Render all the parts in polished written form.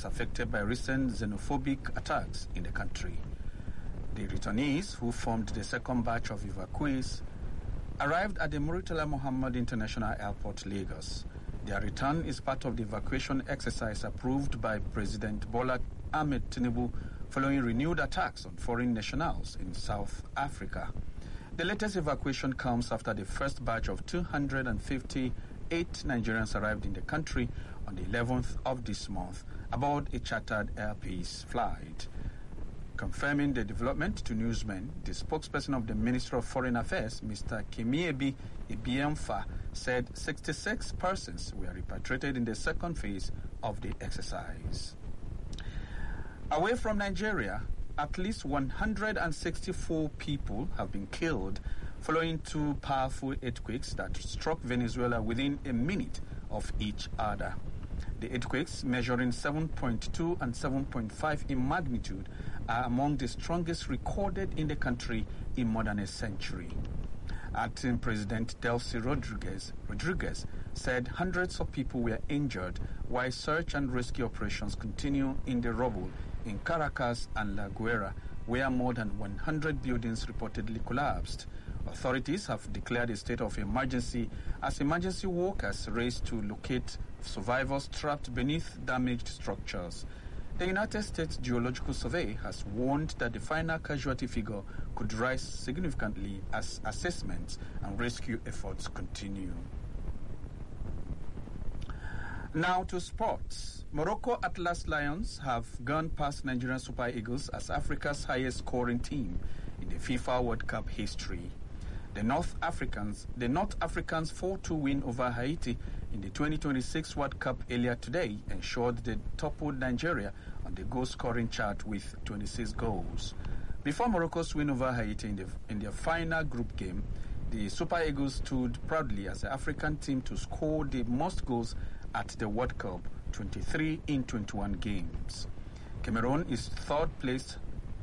citizens affected by recent xenophobic attacks in the country. The returnees, who formed the second batch of evacuees, arrived at the Murtala Muhammad International Airport, Lagos. Their return is part of the evacuation exercise approved by President Bola Ahmed Tinubu following renewed attacks on foreign nationals in South Africa. The latest evacuation comes after the first batch of 258 Nigerians arrived in the country on the 11th of this month aboard a chartered Air Peace flight. Confirming the development to newsmen, the spokesperson of the Ministry of Foreign Affairs, Mr. Kemiebi Ibiemfa, said 66 persons were repatriated in the second phase of the exercise. Away from Nigeria, at least 164 people have been killed following two powerful earthquakes that struck Venezuela within a minute of each other. The earthquakes, measuring 7.2 and 7.5 in magnitude, are among the strongest recorded in the country in more than a century. Acting President Delcy Rodriguez said hundreds of people were injured while search and rescue operations continue in the rubble in Caracas and La Guaira, where more than 100 buildings reportedly collapsed. Authorities have declared a state of emergency as emergency workers race to locate survivors trapped beneath damaged structures. The United States Geological Survey has warned that the final casualty figure could rise significantly as assessments and rescue efforts continue. Now to sports. Morocco Atlas Lions have gone past Nigerian Super Eagles as Africa's highest scoring team in the FIFA World Cup history. The North Africans' 4-2 win over Haiti in the 2026 World Cup earlier today ensured they toppled Nigeria on the goal-scoring chart with 26 goals. Before Morocco's win over Haiti in their final group game, the Super Eagles stood proudly as the African team to score the most goals at the World Cup, 23 in 21 games. Cameroon in third place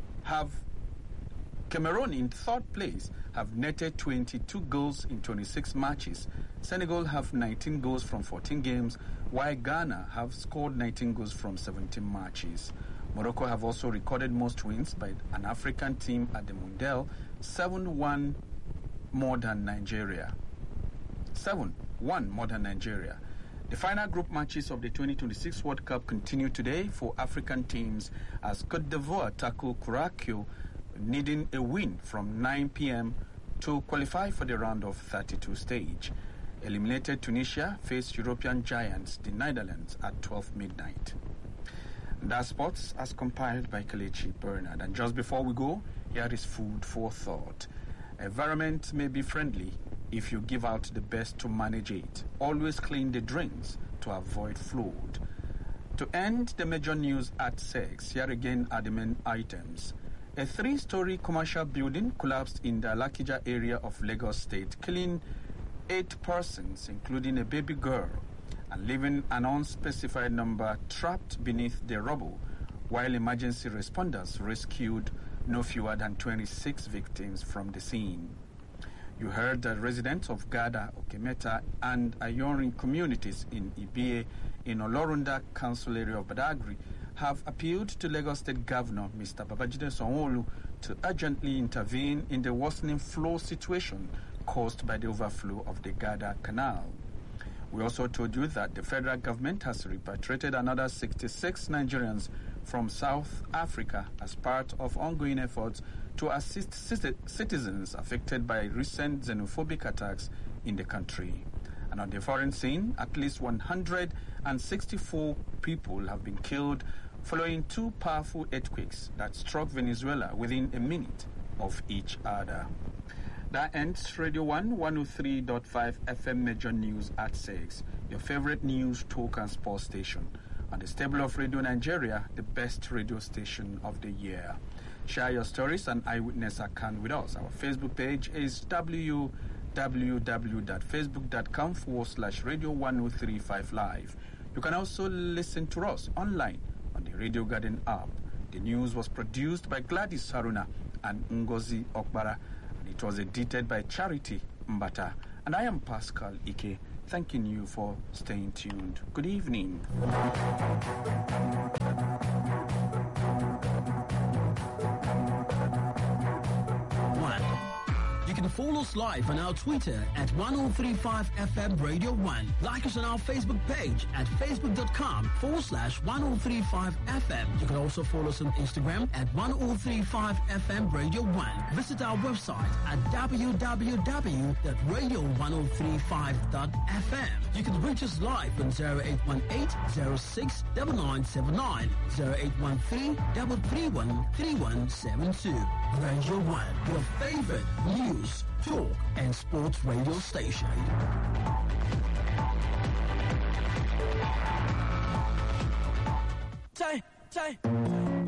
have netted 22 goals in 26 matches. Senegal have 19 goals from 14 games, while Ghana have scored 19 goals from 17 matches. Morocco have also recorded most wins by an African team at the Mundial, 7-1 more than Nigeria. 7-1 more than Nigeria. The final group matches of the 2026 World Cup continue today for African teams as Côte d'Ivoire tackle Curaçao, needing a win from 9 p.m. to qualify for the round of 32 stage. Eliminated Tunisia face European giants, the Netherlands, at 12 midnight. That's sports as compiled by Kelechi Bernard. And just before we go, here is food for thought. Environment may be friendly if you give out the best to manage it. Always clean the drains to avoid flood. To end the major news at 6, here again are the main items. A 3-story commercial building collapsed in the Alakija area of Lagos State, killing 8 persons, including a baby girl, and leaving an unspecified number trapped beneath the rubble, while emergency responders rescued no fewer than 26 victims from the scene. You heard that residents of Gada, Okemeta, and Ayorin communities in Ibie in Olorunda Council area of Badagry have appealed to Lagos State Governor Mr. Babajide Sanwo-Olu to urgently intervene in the worsening flow situation caused by the overflow of the Gada Canal. We also told you that the federal government has repatriated another 66 Nigerians from South Africa as part of ongoing efforts to assist citizens affected by recent xenophobic attacks in the country. And on the foreign scene, at least 164 people have been killed following 2 powerful earthquakes that struck Venezuela within a minute of each other. That ends Radio 1 103.5 FM Major News at 6, your favorite news, talk and sports station. On the stable of Radio Nigeria, the best radio station of the year. Share your stories and eyewitness account with us. Our Facebook page is www.facebook.com/Radio 1035 Live. You can also listen to us online on the Radio Garden app. The news was produced by Gladys Haruna and Ngozi Okbara. It was edited by Charity Mbata. And I am Pascal Ike, thanking you for staying tuned. Good evening. follow us live on our Twitter at 1035FM Radio 1. Like us on our Facebook page at facebook.com/1035FM. You can also follow us on Instagram at 1035FM Radio 1. Visit our website at www.radio1035.fm. You can reach us live on 0818-069979, 0813-331-3172. Radio 1, your favorite news, talk, and sports radio station. Tay.